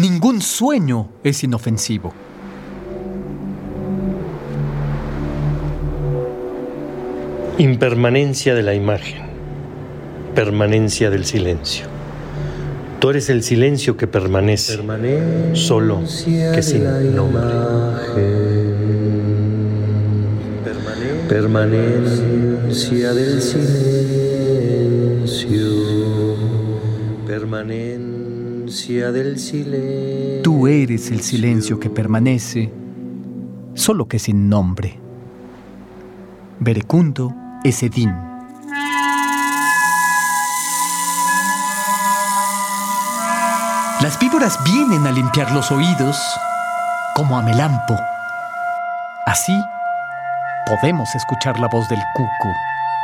Ningún sueño es inofensivo. Impermanencia de la imagen, permanencia del silencio. Tú eres el silencio que permanece, solo que sin nombre. Permanencia del silencio, permanencia del silencio. Tú eres el silencio que permanece, solo que sin nombre. Verecunto Esedín. Las víboras vienen a limpiar los oídos como a Melampo. Así podemos escuchar la voz del cuco.